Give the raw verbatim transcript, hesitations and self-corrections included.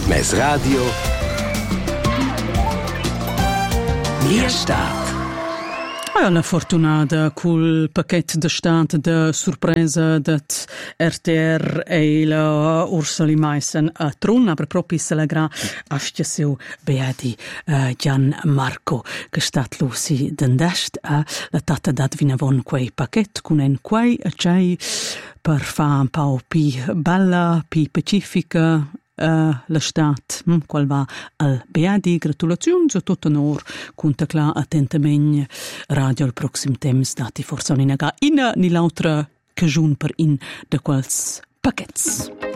Mes radio Mia Stat. Ah, la fortunata col pacchetto da stat da sorpresa dat R T R e la Ursula Meissen a trona per proprio se la gra ascia seu beati uh, Gian Marco che stat lo si dendest a la tata dat vinavon quei pacchetto con en quei a cei per fa un po' pi bella, pi pacifica. Uh, la stat, hm, qual va al beadi, gratulazioni a tutto onor, contacla attentament radio al proxim temps dati forza un'inaga in ni l'altra cagiun per in de quals paquets.